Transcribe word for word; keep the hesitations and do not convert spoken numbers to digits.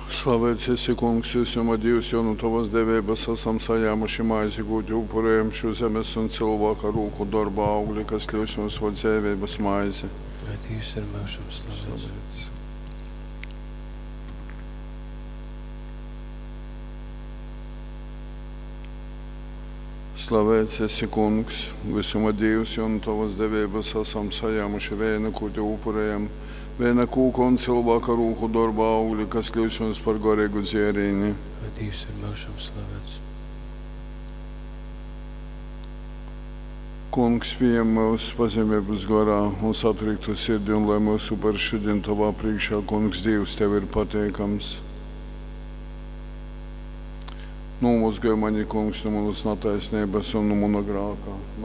Slavēts esi, kungs, visuma Dievs, jo no tavas devības esam sajāmuši maizi gūti upurējam šo zemes un cilvēka rūku darba augļi, kas ļaus mums vod dzīvības maizi. Lai Dievs ir mūžam slavēts. Slavēts esi, kungs, visuma Dievs, jo no tavas devības esam sajāmuši vēna kūti upurējam, vēna kūka un cilvēka rūku darba augļi, kas ļaus mums par garīgu dzērīni. Lai Dievs ir mūžam slavēts. Kungs, pieņem mūsu pazemības garā un satriktu sirdi, un lai mūsu par šodien tavā priekšā, kungs, Dievs, tev ir pateikams. Numuzgāj mani, kungs, no manas netaisnības un no mana grāka.